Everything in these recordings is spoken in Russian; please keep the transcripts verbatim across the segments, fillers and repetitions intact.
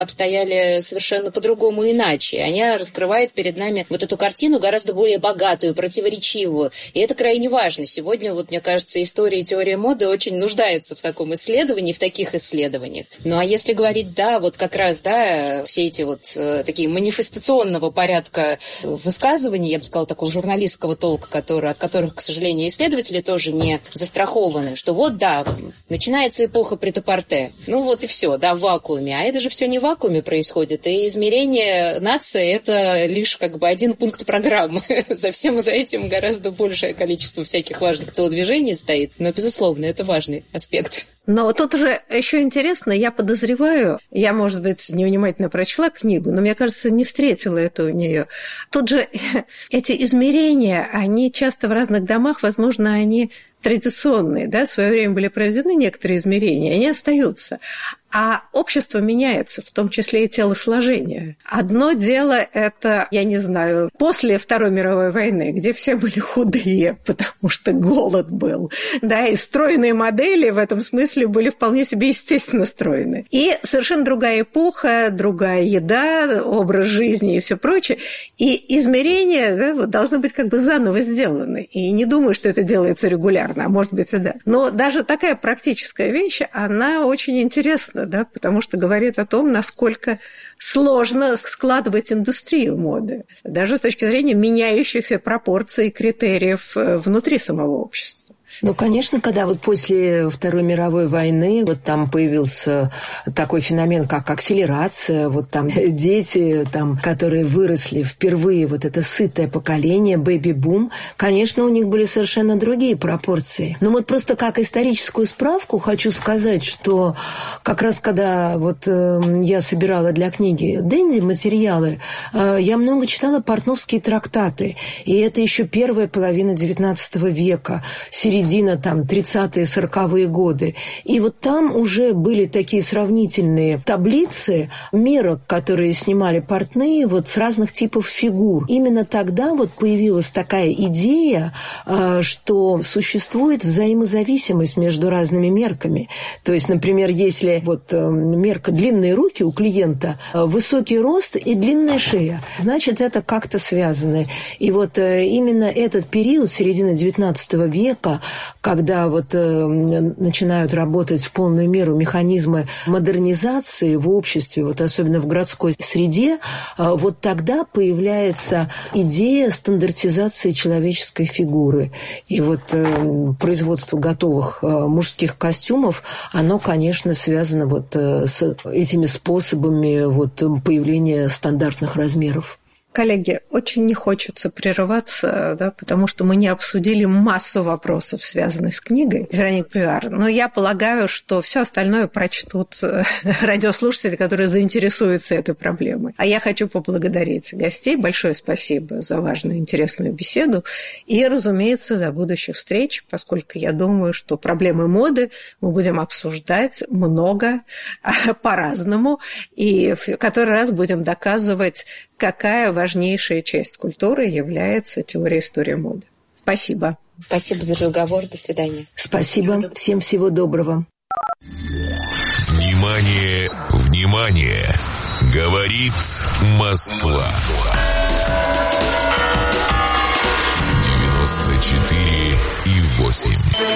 обстояли совершенно по-другому иначе. Она раскрывает перед нами вот эту картину гораздо более богатую, противоречивую. И это крайне важно. Сегодня, вот, мне кажется, история и теория моды очень нуждается в таком исследовании, в таких исследованиях. Ну, а если говорить, да, вот как раз, да, все эти вот э, такие манифестационного порядка высказываний, я бы сказала, такого журналистского толка, который, от которых, к сожалению, исследователи тоже не застрахованы, что вот, да, начинается эпоха прет-а-порте. Ну, вот и все, да, в вакууме. А это же все не в вакууме происходит, и измерение нации – это лишь как бы один пункт программы. За всем за этим гораздо большее количество всяких важных телодвижений стоит, но, безусловно, это важный аспект. Но тут уже еще интересно, я подозреваю, я, может быть, невнимательно прочла книгу, но, мне кажется, не встретила это у нее. Тут же эти измерения, они часто в разных домах, возможно, они традиционные, да, в свое время были проведены некоторые измерения, они остаются. А общество меняется, в том числе и телосложение. Одно дело – это, я не знаю, после Второй мировой войны, где все были худые, потому что голод был, да, и стройные модели в этом смысле были вполне себе естественно стройные. И совершенно другая эпоха, другая еда, образ жизни и все прочее. И измерения, да, вот, должны быть как бы заново сделаны. И не думаю, что это делается регулярно, а может быть и да. Но даже такая практическая вещь, она очень интересна. Да, потому что говорит о том, насколько сложно складывать индустрию моды, даже с точки зрения меняющихся пропорций и критериев внутри самого общества. Ну, конечно, когда вот после Второй мировой войны вот там появился такой феномен, как акселерация, вот там дети, там, которые выросли впервые, вот это сытое поколение, бэби-бум, конечно, у них были совершенно другие пропорции. Но вот просто как историческую справку хочу сказать, что как раз когда вот э, я собирала для книги Дэнди материалы, э, я много читала портновские трактаты, и это еще первая половина девятнадцатого века, середина там тридцатые, сороковые годы. И вот там уже были такие сравнительные таблицы мерок, которые снимали портные вот с разных типов фигур. Именно тогда вот появилась такая идея, что существует взаимозависимость между разными мерками. То есть, например, если вот мерка длинные руки у клиента, высокий рост и длинная шея, значит, это как-то связано. И вот именно этот период, середина девятнадцатого века, когда вот э, начинают работать в полную меру механизмы модернизации в обществе, вот особенно в городской среде, э, вот тогда появляется идея стандартизации человеческой фигуры. И вот э, производство готовых э, мужских костюмов, оно, конечно, связано вот э, с этими способами вот, появления стандартных размеров. Коллеги, очень не хочется прерываться, да, потому что мы не обсудили массу вопросов, связанных с книгой Вероника Пюар. Но я полагаю, что все остальное прочтут радиослушатели, которые заинтересуются этой проблемой. А я хочу поблагодарить гостей. Большое спасибо за важную, интересную беседу. И, разумеется, до будущих встреч, поскольку я думаю, что проблемы моды мы будем обсуждать много, по-разному, и в который раз будем доказывать, какая важнейшая часть культуры является теория истории моды. Спасибо. Спасибо за разговор. До свидания. Спасибо. Всем всего доброго. Внимание, внимание! Говорит Москва. девяносто четыре и восемь.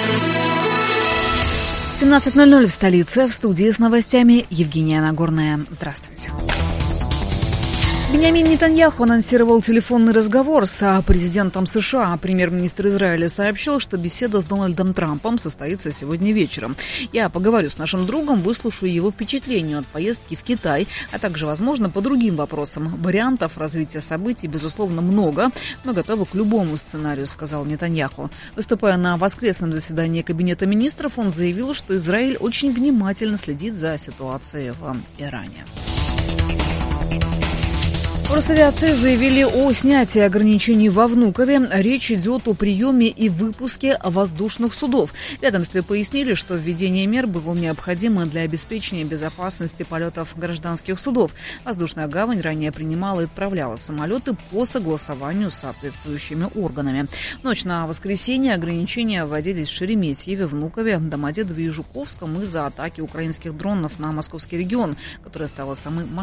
семнадцать ноль ноль в столице. В студии с новостями Евгения Нагорная. Здравствуйте. Биньямин Нетаньяху анонсировал телефонный разговор с президентом США. Премьер-министр Израиля сообщил, что беседа с Дональдом Трампом состоится сегодня вечером. Я поговорю с нашим другом, выслушаю его впечатления от поездки в Китай, а также, возможно, по другим вопросам. Вариантов развития событий, безусловно, много. Мы готовы к любому сценарию, сказал Нетаньяху. Выступая на воскресном заседании Кабинета министров, он заявил, что Израиль очень внимательно следит за ситуацией в Иране. В Росавиации заявили о снятии ограничений во Внукове. Речь идет о приеме и выпуске воздушных судов. В ведомстве пояснили, что введение мер было необходимо для обеспечения безопасности полетов гражданских судов. Воздушная гавань ранее принимала и отправляла самолеты по согласованию с соответствующими органами. В ночь на воскресенье ограничения вводились в Шереметьеве, Внукове, Домодедове и Жуковском из-за атаки украинских дронов на московский регион, которая стала самой